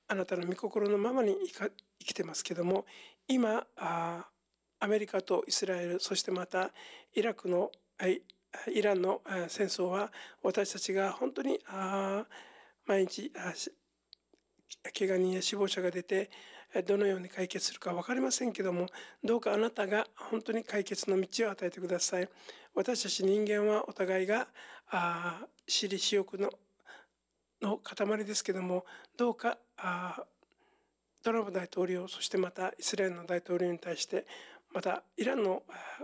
あなたの御心のままに生きてますけども、今アメリカとイスラエル、そしてまたイランの戦争は、私たちが本当に毎日怪我人や死亡者が出て、どのように解決するか分かりませんけども、どうかあなたが本当に解決の道を与えてください。私たち人間はお互いが私利私欲の塊ですけども、どうかトランプ大統領、そしてまたイスラエルの大統領に対して、またイランの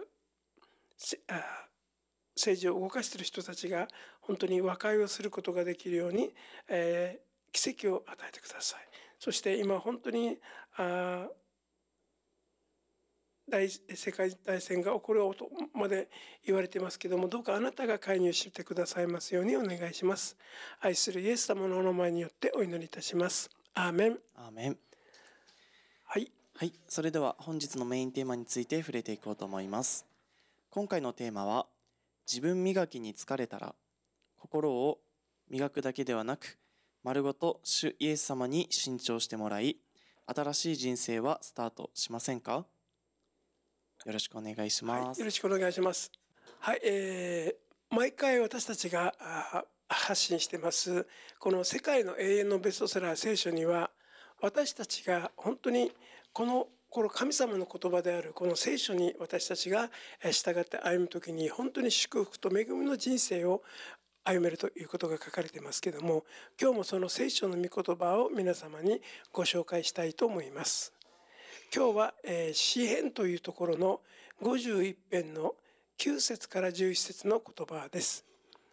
政治を動かしている人たちが本当に和解をすることができるように、奇跡を与えてください。そして今本当に世界大戦が起こるとまで言われていますけども、どうかあなたが介入してくださいますようにお願いします。愛するイエス様のお名前によってお祈りいたします。アーメン。 アーメン。 はい、 それでは本日のメインテーマについて触れていこうと思います。今回のテーマは、自分磨きに疲れたら心を磨くだけではなく、丸ごと主イエス様に信調してもらい、新しい人生はスタートしませんか？よろしくお願いします。 よろしくお願いします。はい、毎回私たちが発信してますこの世界の永遠のベストセラー聖書には、私たちが本当にこの神様の言葉であるこの聖書に私たちが従って歩むときに、本当に祝福と恵みの人生を歩めるということが書かれていますけれども、今日もその聖書の御言葉を皆様にご紹介したいと思います。今日は詩編というところの51編の9節から11節の言葉です。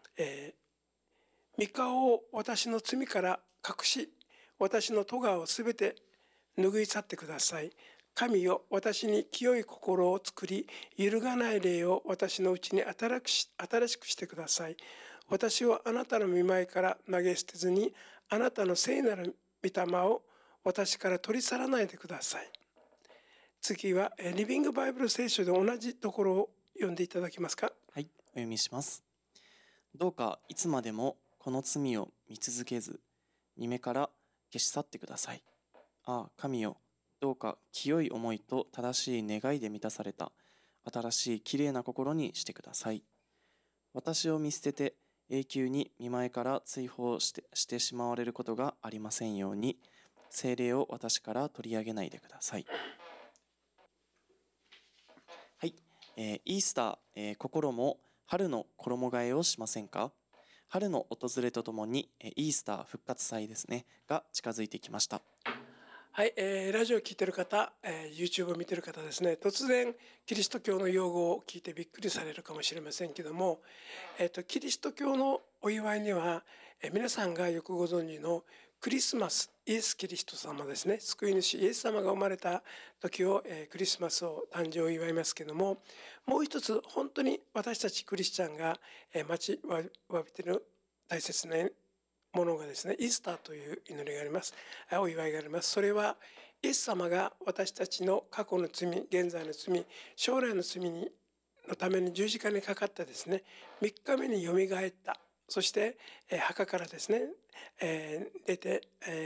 御顔を私の罪から隠し、私の咎をすべて拭い去ってください。神よ、私に清い心を作り、揺るがない霊を私のうちに新しくしてください。私をあなたの御前から投げ捨てずに、あなたの聖なる御霊を私から取り去らないでください。次はリビングバイブル聖書で同じところを読んでいただけますか。 はい、お読みします。どうかいつまでもこの罪を見続けず、御目から消し去ってください。神よ、どうか清い思いと正しい願いで満たされた新しいきれいな心にしてください。私を見捨てて永久に御前から追放してしまわれることがありませんように、聖霊を私から取り上げないでください。はい、イースター、心も春の衣替えをしませんか？春の訪れとともにイースター復活祭ですねが近づいてきました。 はい、ラジオを聞いてる方、YouTube を見てる方ですね、突然キリスト教の用語を聞いてびっくりされるかもしれませんけども、キリスト教のお祝いには、皆さんがよくご存知のクリスマス、イエス・キリスト様ですね、救い主イエス様が生まれた時を、クリスマスを誕生を祝いますけども、もう一つ本当に私たちクリスチャンが、待ちわびている大切なものがですね、イースターという祈りがあります。お祝いがあります。それはイエス様が私たちの過去の罪、現在の罪、将来の罪のために十字架にかかったですね、3日目によみがえった。そして墓からですね、出て、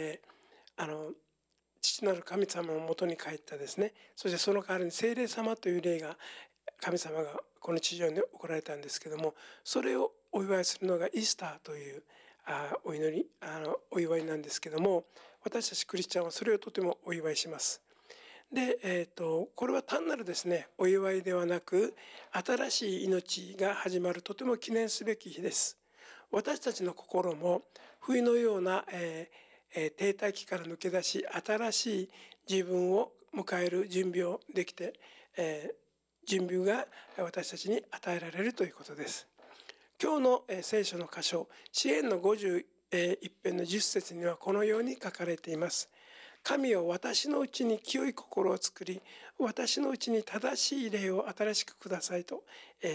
父なる神様のもとに帰ったですね。そしてその代わりに聖霊様という霊が、神様がこの地上に送られたんですけども、それをお祝いするのがイースターというお祈り、お祝いなんですけども、私たちクリスチャンはそれをとてもお祝いします。で、これは単なるですね、お祝いではなく、新しい命が始まるとても記念すべき日です。私たちの心も冬のような、停滞期から抜け出し、新しい自分を迎える準備をできて、準備が私たちに与えられるということです。今日の聖書の箇所、詩編の51編の10節にはこのように書かれています。神よ、私のうちに清い心を作り、私のうちに正しい霊を新しくくださいと、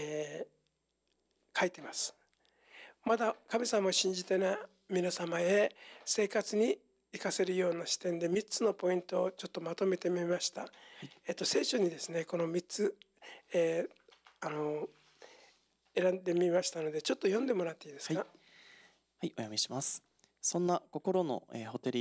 書いています。まだ神様を信じてない皆様へ生活に生かせるような視点で3つのポイントをちょっとまとめてみました。聖書にですね、この3つ、選んでみましたので、ちょっと読んでもらっていいですか。 はい、お読みします。そんな心のほてり